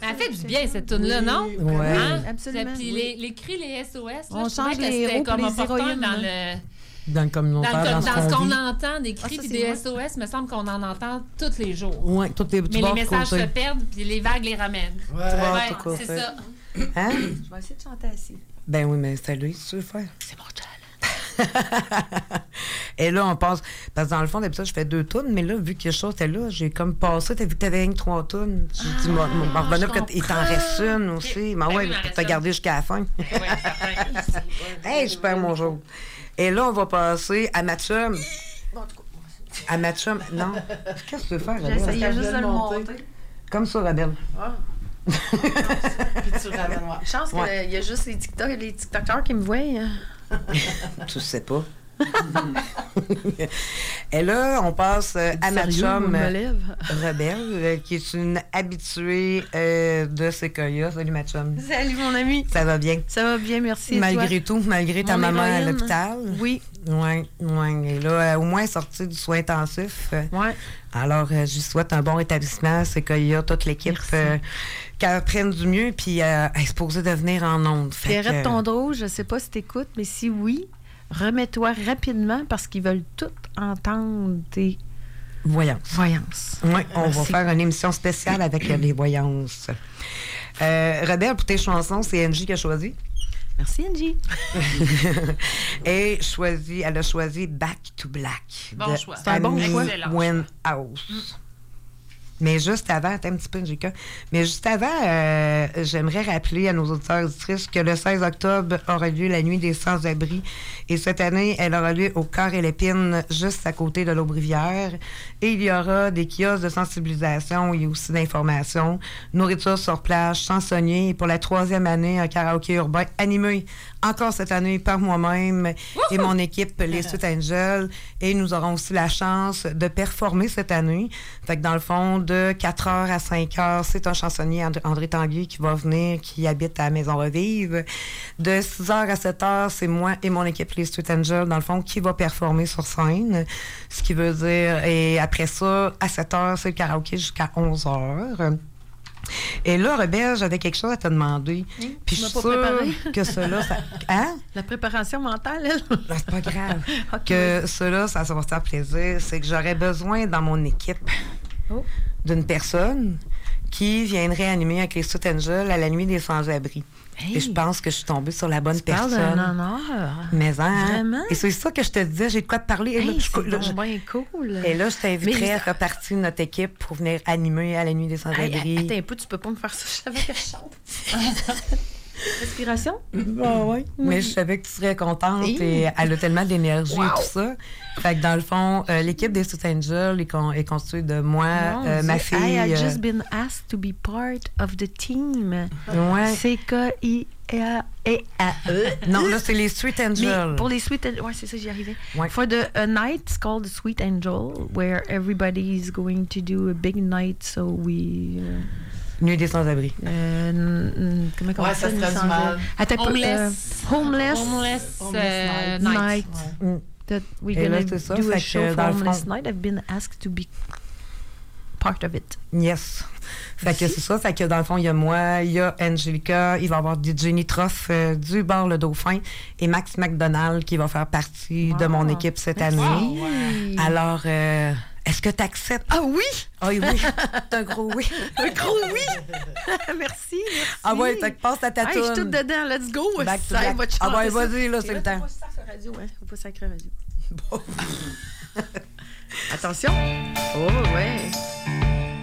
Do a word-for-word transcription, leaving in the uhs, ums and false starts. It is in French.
elle fait du bien, cette tune-là, non? Oui, hein? absolument. Puis les, les cris, les S O S, là, on je change trouvais que les c'était héros comme pour les important héroïnes. dans le... Dans le communautaire, Dans, le, dans, dans ce ce qu'on qu'on vit. entend, des Ah, cris ça, et c'est des vrai. S O S, me semble qu'on en entend tous les jours. Oui, toutes les, Mais les messages se perdent, puis les vagues les ramènent. Ouais. Ouais, tout c'est côté. ça. Hein? Je vais essayer de chanter assis. Ben oui, mais c'est lui, tu veux faire. C'est mon challenge. Et là, on passe. Parce que dans le fond, d'habitude, je fais deux tunes, mais là, vu que chose était là, j'ai comme passé. T'as vu que t'avais rien que trois tunes. J'ai dit, moi, m'en revenir qu'il t'en reste une aussi. Mais Ben ouais, oui, il m'en pour reste te une. garder jusqu'à la fin. Oui, certain. Hey, je perds mon jour. Et là, on va passer à ma chum. À ma chum. Non. Qu'est-ce que tu veux faire, Rebelle? J'essayais juste de le monter. Comme ça, Rebelle. Ah. Puis tu ramènes, ouais. Chance qu'il Ouais. y a juste les, TikTok, les TikTokers qui me voient. hein. Tu sais pas. Et là, on passe euh, à ma Sérieux, chum on me euh, lève. Rebelle, euh, qui est une habituée euh, de Sequoia. Salut, ma chum. Salut, mon ami. Ça va bien? Ça va bien, merci. Et Malgré tout, malgré ta Mon maman à héroïne. l'hôpital. Oui. Oui, oui. Et là, euh, au moins sortie du soin intensif. Euh, Ouais. Alors, euh, je lui souhaite un bon rétablissement. Sequoia, toute l'équipe, Merci. euh, qu'elle prenne du mieux, puis euh, elle est supposée devenir en ondes. Fait Pierrette que, Tondreau, je ne sais pas si tu écoutes, mais si oui, remets-toi rapidement parce qu'ils veulent tout entendre tes Voyons. voyances. Oui, on Merci. va faire une émission spéciale avec euh, les voyances. Euh, Rebelle, pour tes chansons, c'est Angie qui a choisi. Merci, Angie. Et choisi, elle a choisi Back to Black. Bon de choix. C'est un bon Amy choix. Excellent Winehouse. Mais juste avant, attends un petit peu, J K. Mais juste avant, euh, j'aimerais rappeler à nos auditeurs et auditrices que le seize octobre aura lieu la Nuit des sans-abri. Et cette année, elle aura lieu au Cœur et l'Épine, juste à côté de l'Aubrivière. Et il y aura des kiosques de sensibilisation et aussi d'information, nourriture sur plage, chansonniers. Et pour la troisième année, un karaoké urbain animé encore cette année par moi-même et mon équipe, les Sweet Angels. Et nous aurons aussi la chance de performer cette année. Fait que dans le fond, de quatre heures à cinq heures, c'est un chansonnier, André, André Tanguy, qui va venir, qui habite à la Maison Revive. De six heures à sept heures, c'est moi et mon équipe, les Sweet Angels, dans le fond, qui va performer sur scène. Ce qui veut dire, et après ça, à sept heures, c'est le karaoké jusqu'à onze heures. Et là, Rebelle, j'avais quelque chose à te demander. Mmh, Puis tu je m'as suis pas sûre préparé. que cela, ça... Hein? La préparation mentale, elle. Ben, c'est pas grave. OK. Que cela, ça, ça va se faire plaisir. C'est que j'aurais besoin dans mon équipe Oh. d'une personne qui viendrait animer avec les Sweet Angels à la Nuit des sans-abri. Hey. Et je pense que je suis tombée sur la bonne Tu parles personne. d'un honneur. Mais hein? Vraiment? Et c'est ça que je te disais, j'ai de quoi te parler. Et là, Hey, je- c'est là, donc je- bien cool. et là, je t'inviterais Mais- à faire partie de notre équipe pour venir animer à la Nuit des sans-abri. Hey, attends un peu, tu peux pas me faire ça. Je savais que je chante. Respiration? Ah ouais. Mais je savais que tu serais contente Hey. et elle a tellement d'énergie Wow. et tout ça. Fait que dans le fond, euh, l'équipe des Sweet Angels est, con- est constituée de moi, Mon euh, ma Dieu. fille. I had euh, just been asked to be part of the team. ouais. C K I A E. Non, là, c'est les Sweet Angels. Mais pour les Sweet Angels, ouais, c'est ça, j'y arrivais. Ouais. For the a night, it's called the Sweet Angel, where everybody is going to do a big night, so we... Uh, Nuit des sans-abri. euh, n- n- comment on Ouais, dit ça se une traduit sans- mal. Attends, pas- Homeless. euh, homeless. Homeless, Homeless euh, night. night. night. Mm. That we're Et là, gonna c'est ça, do fait a que show for dans le Homeless fond- Night. I've been asked to be part of it. Yes. Fait que c'est ça. Fait que dans le fond, il y a moi, il y a Angelica, il va y avoir Jenny Troff euh, du Bar Le Dauphin et Max McDonald qui va faire partie de mon Wow. équipe cette Merci. année. Oui. Alors, euh, est-ce que tu acceptes? Ah oui! Ah oui, c'est un gros oui. Un gros oui! merci, merci. Ah ouais, fait que passe à ta Hey, je suis toune. toute dedans, let's go! Back to Ça, back. va te Ah ouais, chanter ça. vas-y, là, c'est le temps. Faut pas sacrer radio, hein? Faut pas sacrer radio. Attention! Oh, ouais!